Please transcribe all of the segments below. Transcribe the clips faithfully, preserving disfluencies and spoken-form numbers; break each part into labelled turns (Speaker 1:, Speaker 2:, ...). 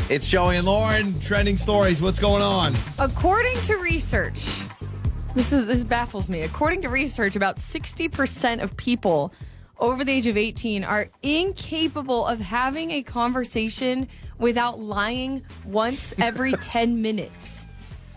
Speaker 1: It's Joey and Lauren, trending stories. What's going on?
Speaker 2: According to research, this is this baffles me. According to research, about sixty percent of people over the age of eighteen are incapable of having a conversation without lying once every ten minutes.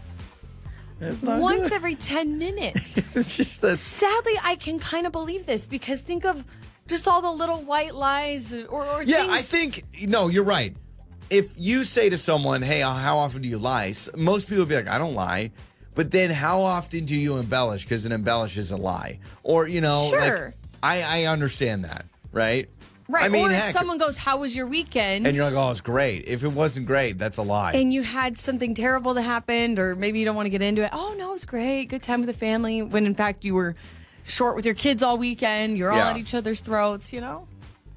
Speaker 1: That's not
Speaker 2: Once
Speaker 1: good.
Speaker 2: every ten minutes.
Speaker 1: It's just this.
Speaker 2: Sadly, I can kind of believe this because think of just all the little white lies or, or
Speaker 1: Yeah,
Speaker 2: things.
Speaker 1: I think, no, you're right. If you say to someone, hey, how often do you lie? S- Most people would be like, I don't lie. But then how often do you embellish? Because an embellish is a lie. Or, you know,
Speaker 2: Sure.
Speaker 1: like, I, I understand that, right?
Speaker 2: Right.
Speaker 1: I mean,
Speaker 2: or if
Speaker 1: heck,
Speaker 2: someone goes, how was your weekend?
Speaker 1: and you're like, oh, it's great. If it wasn't great, that's a lie.
Speaker 2: and you had something terrible that happened, or maybe you don't want to get into it. Oh, no, it was great. Good time with the family. When in fact you were short with your kids all weekend. You're all
Speaker 1: Yeah.
Speaker 2: at each other's throats, you know?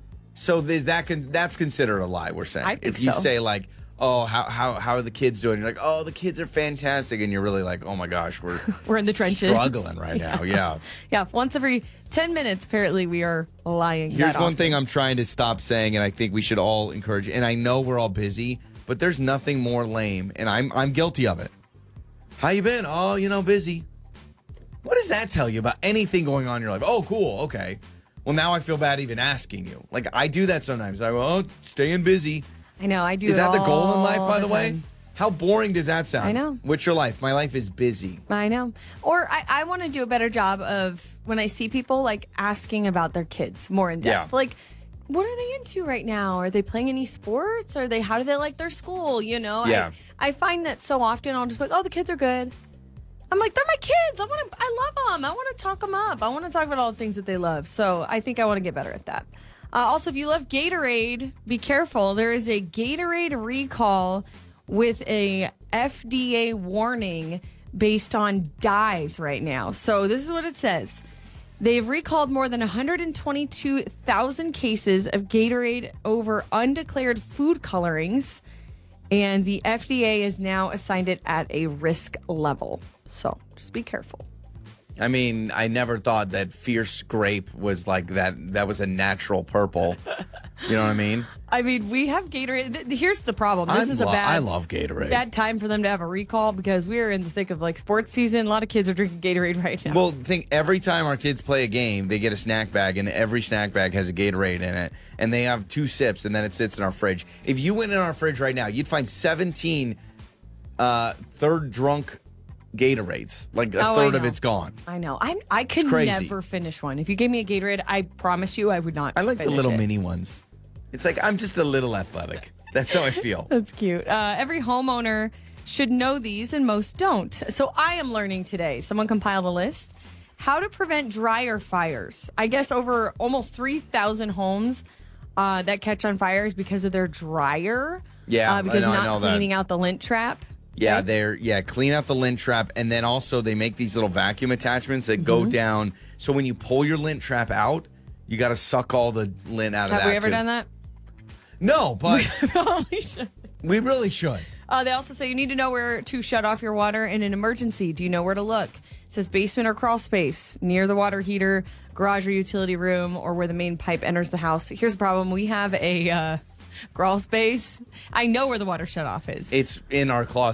Speaker 1: So is that con- that's considered a lie, we're saying.
Speaker 2: I think
Speaker 1: if you
Speaker 2: so.
Speaker 1: say like, oh, how, how how are the kids doing? You're like, oh, the kids are fantastic. And you're really like, oh my gosh, we're
Speaker 2: We're in the trenches.
Speaker 1: struggling right now. Yeah.
Speaker 2: Yeah, once every ten minutes, apparently, we are lying.
Speaker 1: Here's
Speaker 2: that
Speaker 1: one
Speaker 2: often.
Speaker 1: thing I'm trying to stop saying, and I think we should all encourage, and I know we're all busy, but there's nothing more lame, and I'm I'm guilty of it. How you been? Oh, you know, busy. What does that tell you about anything going on in your life? Oh, cool, okay. Well, now I feel bad even asking you. Like, I do that sometimes. I go, oh, staying busy.
Speaker 2: I know, I do
Speaker 1: Is
Speaker 2: it
Speaker 1: that the goal in
Speaker 2: all
Speaker 1: life, by the, way?
Speaker 2: time.
Speaker 1: How boring does that sound?
Speaker 2: I know.
Speaker 1: What's your life? My life is busy.
Speaker 2: I know. Or I, I want to do a better job of when I see people like asking about their kids more in depth.
Speaker 1: Yeah.
Speaker 2: Like, what are they into right now? Are they playing any sports? Are they, how do they like their school? You know,
Speaker 1: Yeah.
Speaker 2: I, I find that so often I'll just be like, oh, the kids are good. I'm like, they're my kids. I want to, I love them. I want to talk them up. I want to talk about all the things that they love. So I think I want to get better at that. Uh, also, if you love Gatorade, be careful. There is a Gatorade recall with a F D A warning based on dyes right now. So this is what it says. They've recalled more than one hundred twenty-two thousand cases of Gatorade over undeclared food colorings, and the F D A has now assigned it at a risk level. So just be careful.
Speaker 1: I mean, I never thought that Fierce Grape was like that. That was a natural purple. You know what I mean?
Speaker 2: I mean, we have Gatorade. Th- Here's the problem. This
Speaker 1: I
Speaker 2: is a
Speaker 1: lo-
Speaker 2: bad,
Speaker 1: I love Gatorade.
Speaker 2: bad time for them to have a recall because we are in the thick of like sports season. A lot of kids are drinking Gatorade right now.
Speaker 1: Well, think every time our kids play a game, they get a snack bag, and every snack bag has a Gatorade in it, and they have two sips, and then it sits in our fridge. If you went in our fridge right now, you'd find seventeen uh, third drunk Gatorades. Like a
Speaker 2: Oh, I
Speaker 1: third of
Speaker 2: know.
Speaker 1: it's gone.
Speaker 2: I know. I I could
Speaker 1: crazy.
Speaker 2: never finish one. If you gave me a Gatorade, I promise you I would not.
Speaker 1: I like the
Speaker 2: finish
Speaker 1: little
Speaker 2: it.
Speaker 1: mini ones. It's like I'm just a little athletic. That's how I feel.
Speaker 2: That's cute. Uh, every homeowner should know these, and most don't. So I am learning today. Someone compiled a list. How to prevent dryer fires. I guess over almost three thousand homes uh, that catch on fires because of their dryer.
Speaker 1: Yeah,
Speaker 2: uh, because
Speaker 1: I know- I
Speaker 2: not
Speaker 1: know that.
Speaker 2: cleaning out the lint trap.
Speaker 1: Yeah,
Speaker 2: Okay?
Speaker 1: they're yeah, clean out the lint trap, and then also they make these little vacuum attachments that go
Speaker 2: Mm-hmm.
Speaker 1: down. So when you pull your lint trap out, you got to suck all the lint out of
Speaker 2: Have
Speaker 1: that.
Speaker 2: we ever
Speaker 1: too.
Speaker 2: done that?
Speaker 1: No, but
Speaker 2: Probably should.
Speaker 1: we really should.
Speaker 2: Uh, they also say you need to know where to shut off your water in an emergency. Do you know where to look? It says basement or crawl space, near the water heater, garage or utility room, or where the main pipe enters the house. Here's the problem. We have a uh, crawl space. I know where the water shut off is.
Speaker 1: It's in our closet.